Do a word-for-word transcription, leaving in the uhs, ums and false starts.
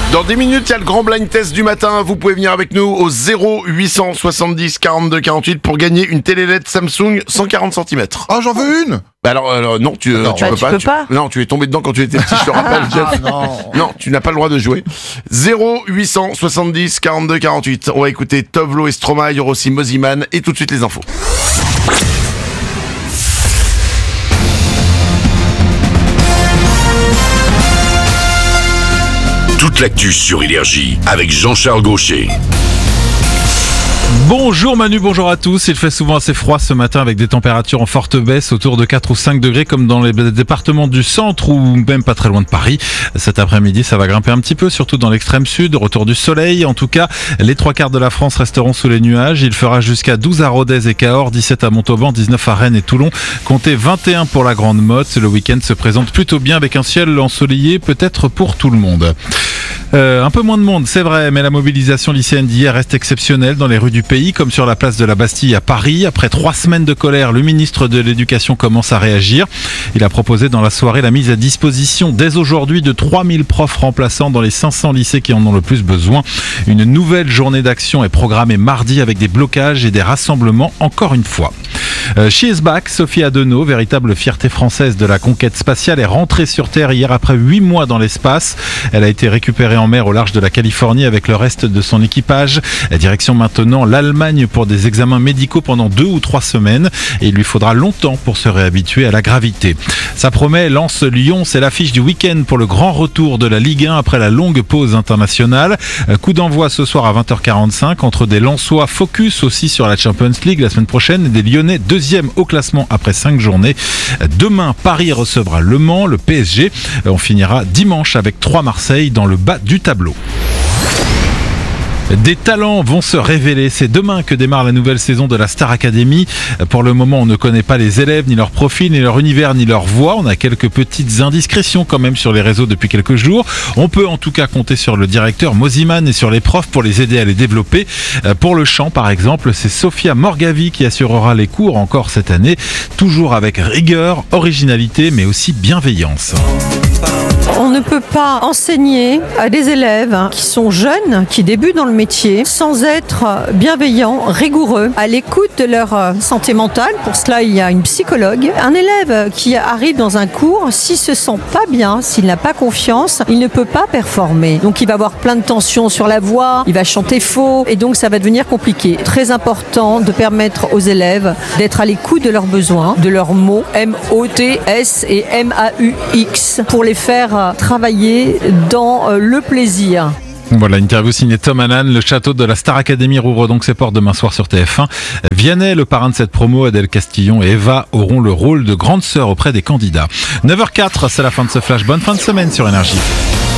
Dans dix minutes, il y a le grand blind test du matin. Vous pouvez venir avec nous au zéro huit cent soixante-dix quarante-deux quarante-huit pour gagner une télé L E D Samsung cent quarante centimètres. Ah, j'en veux une. Bah alors, alors non, tu, Non. tu Bah, peux tu pas. peux tu- pas. Non, tu es tombé dedans quand tu étais petit, je te rappelle, Jeff. Ah, non. Non, tu n'as pas le droit de jouer. zéro huit cent soixante-dix quarante-deux quarante-huit. On va écouter Tovlo et Stromae, il y aura aussi Moziman et tout de suite les infos. Toute l'actu sur Énergie avec Jean-Charles Gaucher. Bonjour Manu, bonjour à tous. Il fait souvent assez froid ce matin avec des températures en forte baisse autour de quatre ou cinq degrés comme dans les départements du centre ou même pas très loin de Paris. Cet après-midi, ça va grimper un petit peu, surtout dans l'extrême sud. Retour du soleil. En tout cas, les trois quarts de la France resteront sous les nuages. Il fera jusqu'à douze à Rodez et Cahors, dix-sept à Montauban, dix-neuf à Rennes et Toulon. Comptez vingt et un pour la Grande Motte. Le week-end se présente plutôt bien avec un ciel ensoleillé, peut-être pour tout le monde. Euh, un peu moins de monde, c'est vrai, mais la mobilisation lycéenne d'hier reste exceptionnelle dans les rues du pays, comme sur la place de la Bastille à Paris. Après trois semaines de colère, le ministre de l'Éducation commence à réagir. Il a proposé dans la soirée la mise à disposition dès aujourd'hui de trois mille profs remplaçants dans les cinq cents lycées qui en ont le plus besoin. Une nouvelle journée d'action est programmée mardi avec des blocages et des rassemblements encore une fois. Euh, She is back, Sophie Adenau, véritable fierté française de la conquête spatiale, est rentrée sur Terre hier après huit mois dans l'espace. Elle a été récupérée en mer au large de la Californie avec le reste de son équipage. La direction maintenant l'Allemagne pour des examens médicaux pendant deux ou trois semaines et il lui faudra longtemps pour se réhabituer à la gravité. Ça promet, Lens-Lyon, c'est l'affiche du week-end pour le grand retour de la Ligue un après la longue pause internationale. Coup d'envoi ce soir à vingt heures quarante-cinq entre des Lensois focus aussi sur la Champions League la semaine prochaine et des Lyonnais deuxième au classement après cinq journées. Demain, Paris recevra Le Mans, le P S G. On finira dimanche avec trois Marseille dans le bas du tableau. Des talents vont se révéler. C'est demain que démarre la nouvelle saison de la Star Academy. Pour le moment, on ne connaît pas les élèves, ni leur profil, ni leur univers, ni leur voix. On a quelques petites indiscrétions quand même sur les réseaux depuis quelques jours. On peut en tout cas compter sur le directeur Moziman et sur les profs pour les aider à les développer. Pour le chant, par exemple, c'est Sophia Morgavi qui assurera les cours encore cette année. Toujours avec rigueur, originalité, mais aussi bienveillance. On ne peut pas enseigner à des élèves qui sont jeunes, qui débutent dans le métier, sans être bienveillant, rigoureux, à l'écoute de leur santé mentale. Pour cela, il y a une psychologue. Un élève qui arrive dans un cours, s'il se sent pas bien, s'il n'a pas confiance, il ne peut pas performer. Donc il va avoir plein de tensions sur la voix, il va chanter faux, et donc ça va devenir compliqué. Très important de permettre aux élèves d'être à l'écoute de leurs besoins, de leurs mots, M O T S et M A U X, pour les faire travailler dans le plaisir. Voilà, interview signée Tom Hannan. Le château de la Star Academy rouvre donc ses portes demain soir sur T F un. Vianney, le parrain de cette promo, Adèle Castillon et Eva auront le rôle de grande sœur auprès des candidats. neuf heures zéro quatre, c'est la fin de ce flash. Bonne fin de semaine sur Énergie.